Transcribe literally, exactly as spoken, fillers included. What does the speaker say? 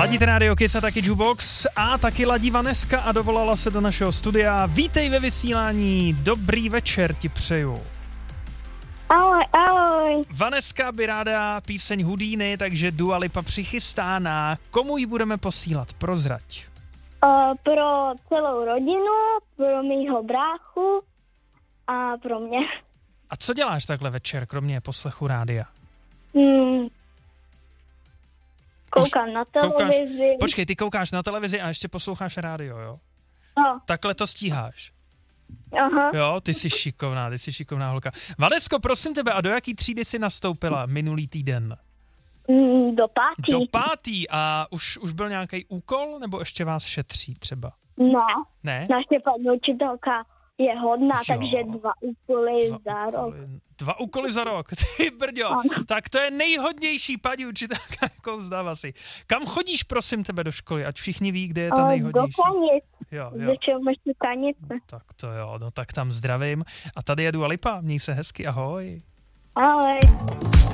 Ladíte rádio Kiss a taky Jukebox a taky ladí Vaneska a dovolala se do našeho studia. Vítej ve vysílání, dobrý večer ti přeju. Ahoj, ahoj. Vaneska by ráda píseň Houdini, takže Dua Lipa přichystána. Komu ji budeme posílat? Prozrať. Uh, pro celou rodinu, pro mýho bráchu a pro mě. A co děláš takhle večer, kromě poslechu rádia? Hmm. Koukám na televizi. Koukáš, počkej, ty koukáš na televizi a ještě posloucháš rádio, jo? No. Takhle to stíháš. Aha. Jo, ty jsi šikovná, ty jsi šikovná holka. Vanesko, prosím tebe, a do jaký třídy jsi nastoupila minulý týden? Mm, do pátý. Do pátý a už, už byl nějaký úkol, nebo ještě vás šetří třeba? No, Ne? naše paní učitelka je hodná, Jo. takže dva úkoly Dva za rok. úkoly, dva úkoly za rok, ty brďo. Ano. Tak to je nejhodnější paní učitelka, jakou znám asi. Kam chodíš, prosím tebe, do školy, ať všichni ví, kde je ta Uh, do nejhodnější? Kanic, Jo, jo. do Čelmeští Kanice. Tak to jo, no tak tam zdravím. A tady je Dua Lipa, měj se hezky, ahoj. Ahoj.